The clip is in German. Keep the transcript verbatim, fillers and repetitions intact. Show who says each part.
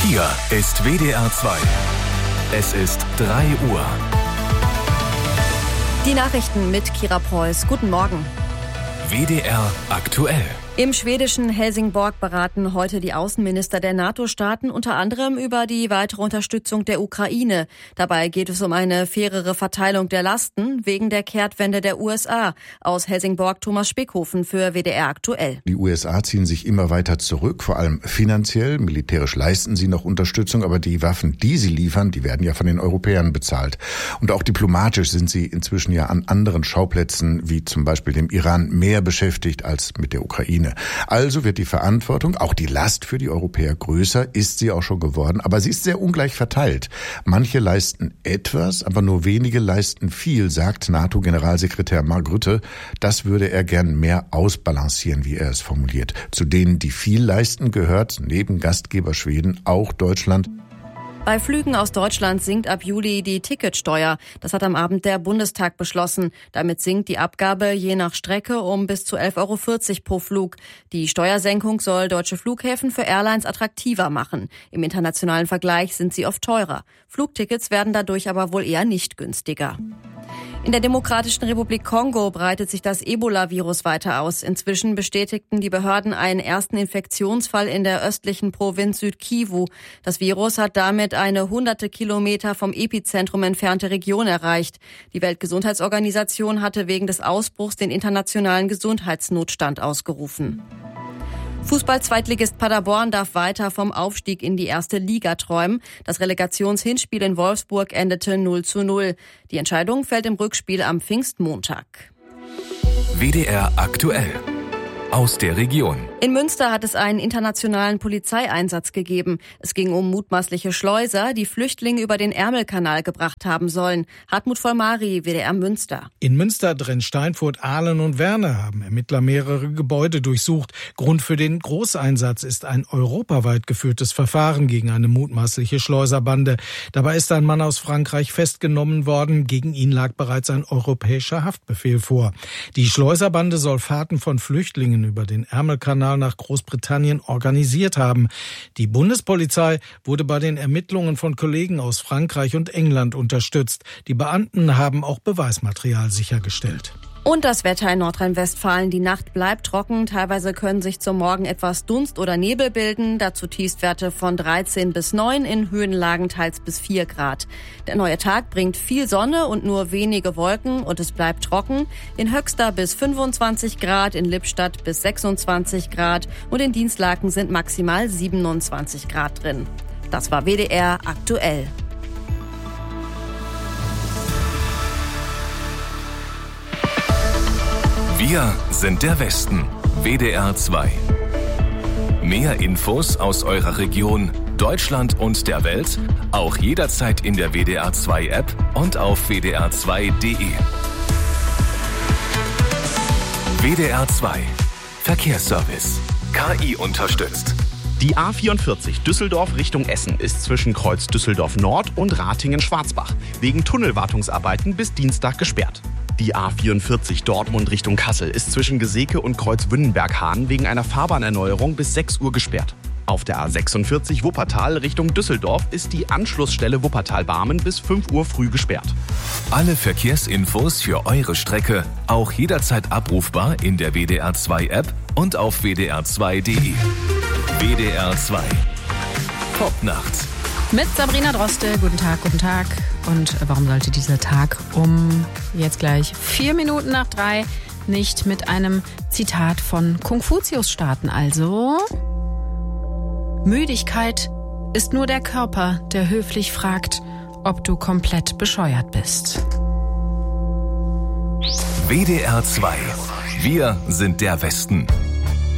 Speaker 1: Hier ist W D R zwei. Es ist drei Uhr.
Speaker 2: Die Nachrichten mit Kira Preuß. Guten Morgen.
Speaker 1: W D R aktuell.
Speaker 2: Im schwedischen Helsingborg beraten heute die Außenminister der NATO-Staaten unter anderem über die weitere Unterstützung der Ukraine. Dabei geht es um eine fairere Verteilung der Lasten wegen der Kehrtwende der U S A. Aus Helsingborg Thomas Speckhofen für W D R aktuell.
Speaker 3: Die U S A ziehen sich immer weiter zurück, vor allem finanziell. Militärisch leisten sie noch Unterstützung, aber die Waffen, die sie liefern, die werden ja von den Europäern bezahlt. Und auch diplomatisch sind sie inzwischen ja an anderen Schauplätzen, wie zum Beispiel dem Iran, mehr beschäftigt als mit der Ukraine. Also wird die Verantwortung, auch die Last für die Europäer größer, ist sie auch schon geworden, aber sie ist sehr ungleich verteilt. Manche leisten etwas, aber nur wenige leisten viel, sagt NATO-Generalsekretär Mark Rutte. Das würde er gern mehr ausbalancieren, wie er es formuliert. Zu denen, die viel leisten, gehört neben Gastgeber Schweden auch Deutschland.
Speaker 2: Bei Flügen aus Deutschland sinkt ab Juli die Ticketsteuer. Das hat am Abend der Bundestag beschlossen. Damit sinkt die Abgabe je nach Strecke um bis zu elf Euro vierzig pro Flug. Die Steuersenkung soll deutsche Flughäfen für Airlines attraktiver machen. Im internationalen Vergleich sind sie oft teurer. Flugtickets werden dadurch aber wohl eher nicht günstiger. In der Demokratischen Republik Kongo breitet sich das Ebola-Virus weiter aus. Inzwischen bestätigten die Behörden einen ersten Infektionsfall in der östlichen Provinz Süd-Kivu. Das Virus hat damit eine hunderte Kilometer vom Epizentrum entfernte Region erreicht. Die Weltgesundheitsorganisation hatte wegen des Ausbruchs den internationalen Gesundheitsnotstand ausgerufen. Fußball-Zweitligist Paderborn darf weiter vom Aufstieg in die erste Liga träumen. Das Relegationshinspiel in Wolfsburg endete null zu null. Die Entscheidung fällt im Rückspiel am Pfingstmontag.
Speaker 1: W D R aktuell. Aus der Region.
Speaker 2: In Münster hat es einen internationalen Polizeieinsatz gegeben. Es ging um mutmaßliche Schleuser, die Flüchtlinge über den Ärmelkanal gebracht haben sollen. Hartmut Vollmari, W D R Münster.
Speaker 4: In Münster, Drenn-Steinfurt, Aalen und Werne haben Ermittler mehrere Gebäude durchsucht. Grund für den Großeinsatz ist ein europaweit geführtes Verfahren gegen eine mutmaßliche Schleuserbande. Dabei ist ein Mann aus Frankreich festgenommen worden. Gegen ihn lag bereits ein europäischer Haftbefehl vor. Die Schleuserbande soll Fahrten von Flüchtlingen über den Ärmelkanal nach Großbritannien organisiert haben. Die Bundespolizei wurde bei den Ermittlungen von Kollegen aus Frankreich und England unterstützt. Die Beamten haben auch Beweismaterial sichergestellt.
Speaker 2: Und das Wetter in Nordrhein-Westfalen. Die Nacht bleibt trocken. Teilweise können sich zum Morgen etwas Dunst oder Nebel bilden. Dazu Tiefstwerte von dreizehn bis neun, in Höhenlagen teils bis vier Grad. Der neue Tag bringt viel Sonne und nur wenige Wolken und es bleibt trocken. In Höxter bis fünfundzwanzig Grad, in Lippstadt bis sechsundzwanzig Grad und in Dienstlaken sind maximal siebenundzwanzig Grad drin. Das war W D R aktuell.
Speaker 1: Wir sind der Westen. W D R zwei. Mehr Infos aus eurer Region, Deutschland und der Welt, auch jederzeit in der W D R zwei App und auf w d r zwei punkt d e. W D R zwei. Verkehrsservice. K I unterstützt.
Speaker 5: Die A vierundvierzig Düsseldorf Richtung Essen ist zwischen Kreuz Düsseldorf Nord und Ratingen-Schwarzbach wegen Tunnelwartungsarbeiten bis Dienstag gesperrt. Die A vierundvierzig Dortmund Richtung Kassel ist zwischen Geseke und Kreuz Wünnenberg-Hahn wegen einer Fahrbahnerneuerung bis sechs Uhr gesperrt. Auf der A sechsundvierzig Wuppertal Richtung Düsseldorf ist die Anschlussstelle Wuppertal-Barmen bis fünf Uhr früh gesperrt.
Speaker 1: Alle Verkehrsinfos für eure Strecke auch jederzeit abrufbar in der W D R zwei App und auf w d r zwei punkt d e. W D R zwei. Popnacht.
Speaker 6: Mit Sabrina Droste. Guten Tag, guten Tag. Und warum sollte dieser Tag um jetzt gleich vier Minuten nach drei nicht mit einem Zitat von Konfuzius starten? Also: Müdigkeit ist nur der Körper, der höflich fragt, ob du komplett bescheuert bist.
Speaker 1: W D R zwei. Wir sind der Westen.